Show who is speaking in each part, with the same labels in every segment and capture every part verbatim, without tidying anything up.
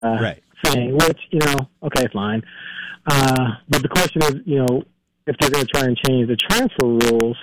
Speaker 1: right.
Speaker 2: thing, which, you know, okay, fine. Uh, but the question is, you know, if they're going to try and change the transfer rules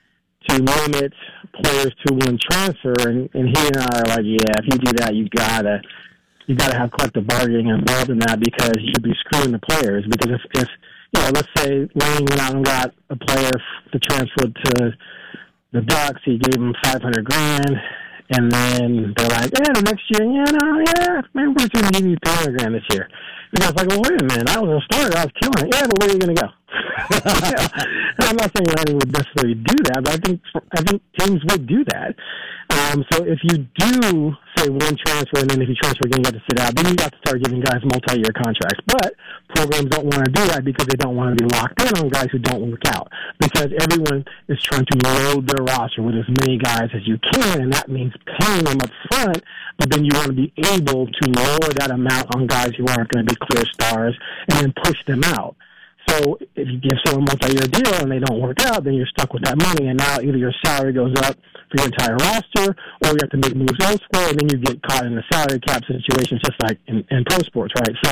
Speaker 2: to limit players to one transfer, and, and he and I are like, yeah, if you do that, you gotta you gotta have collective bargaining involved in that, because you'd be screwing the players. Because if, if you know, let's say Lane went out and got a player to transfer to the Ducks, he gave him five hundred grand, and then they're like, yeah, the next year, yeah, no, yeah, maybe we're just gonna give you three hundred grand this year. The guy's like, well, wait a minute, I was a starter, I was killing it. Yeah, but where are you gonna go? Yeah. I'm not saying Lanning would necessarily do that, but I think I think teams would do that. Um, so if you do say one transfer, and then if you transfer again, you have to sit out, then you got to start giving guys multi-year contracts. But programs don't want to do that because they don't want to be locked in on guys who don't work out. Because everyone is trying to load their roster with as many guys as you can, and that means paying them up front. But then you want to be able to lower that amount on guys who aren't going to be clear stars, and then push them out. So if you give someone a multi-year deal and they don't work out, then you're stuck with that money, and now either your salary goes up for your entire roster, or you have to make moves elsewhere, and then you get caught in the salary cap situation, just like in, in pro sports, right? So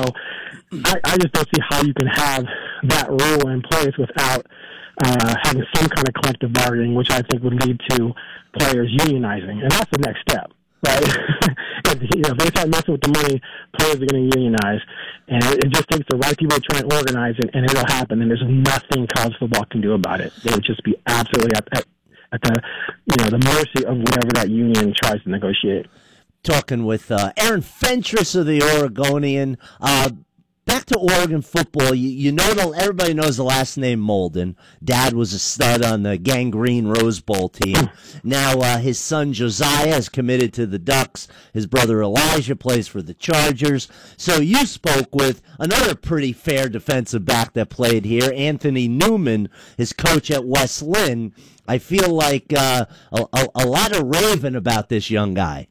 Speaker 2: I, I just don't see how you can have that rule in place without uh, having some kind of collective bargaining, which I think would lead to players unionizing, and that's the next step. Right? if, you know, if they start messing with the money, players are going to unionize. And it, it just takes the right people to try and organize it, and it'll happen. And there's nothing college football can do about it. They would just be absolutely at, at, at the, you know, the mercy of whatever that union tries to negotiate.
Speaker 1: Talking with uh, Aaron Fentress of the Oregonian. Uh, Back to Oregon football, you, you know, the, everybody knows the last name Molden. Dad was a stud on the Gangrene Rose Bowl team. Now uh, his son Josiah is committed to the Ducks. His brother Elijah plays for the Chargers. So you spoke with another pretty fair defensive back that played here, Anthony Newman, his coach at West Lynn. I feel like uh, a, a, a lot of raving about this young guy.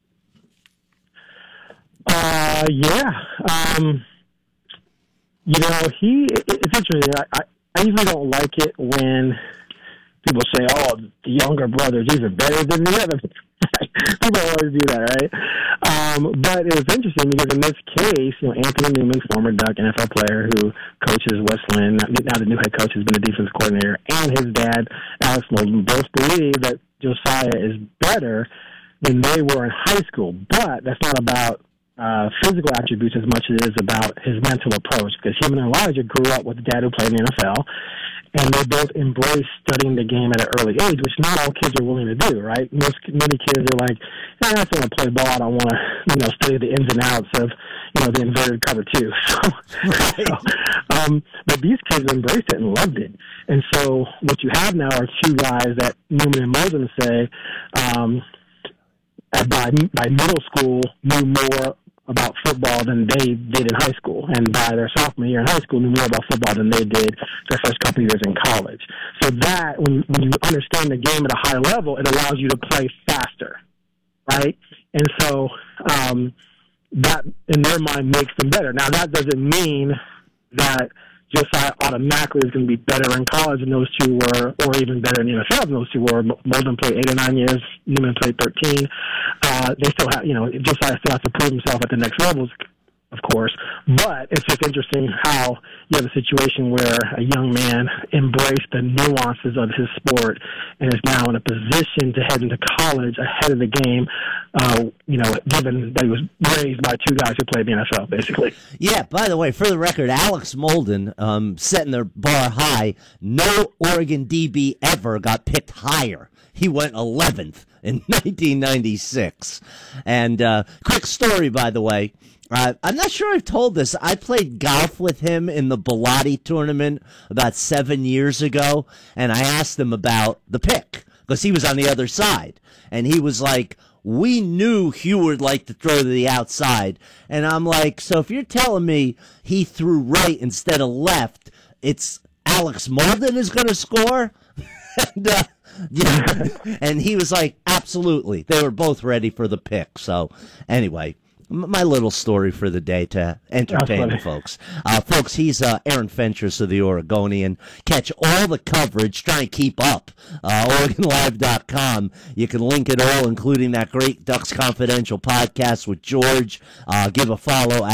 Speaker 2: Uh, yeah. Um... You know, he, it's interesting. I, I, I usually don't like it when people say, oh, the younger brothers, these are better than the other. People always do that, right? Um, but it was interesting because in this case, you know, Anthony Newman, former Duck N F L player who coaches West Lynn, now the new head coach has been a defensive coordinator, and his dad, Alex Molden, both believe that Josiah is better than they were in high school. But that's not about Uh, physical attributes as much as it is about his mental approach, because him and Elijah grew up with a dad who played in the N F L, and they both embrace studying the game at an early age, which not all kids are willing to do, right? Most many kids are like, eh, I just want to play ball. I don't want to, you know, study the ins and outs of, you know, the inverted cover two. So,
Speaker 1: right.
Speaker 2: so um, but these kids embraced it and loved it. And so what you have now are two guys that Newman and Molden say, um, by by middle school, knew more about football than they did in high school, and by their sophomore year in high school, knew more about football than they did their first couple of years in college. So that, when, when you understand the game at a high level, it allows you to play faster, right? And so um, that, in their mind, makes them better. Now, that doesn't mean that Josiah automatically is going to be better in college than those two were, or even better in the N F L than those two were. Molden played eight or nine years. Newman played thirteen. Uh, they still have, you know, Josiah still has to prove himself at the next levels, of course. But it's just interesting how you have a situation where a young man embraced the nuances of his sport and is now in a position to head into college ahead of the game, uh, you know, given that he was raised by two guys who played the N F L, basically.
Speaker 1: Yeah, by the way, for the record, Alex Molden, um, setting their bar high. No Oregon D B ever got picked higher. He went eleventh in nineteen ninety-six. And uh, quick story, by the way. Uh, I'm not sure I've told this. I played golf with him in the Bellotti tournament about seven years ago, and I asked him about the pick because he was on the other side. And he was like, we knew Hugh would like to throw to the outside. And I'm like, so if you're telling me he threw right instead of left, it's Alex Molden is going to score? and, uh, yeah. And he was like, absolutely. They were both ready for the pick. So anyway, my little story for the day to entertain the folks. Uh, folks, he's uh, Aaron Fentress of the Oregonian. Catch all the coverage, try and keep up. Uh, Oregon Live dot com. You can link it all, including that great Ducks Confidential podcast with George. Uh, give a follow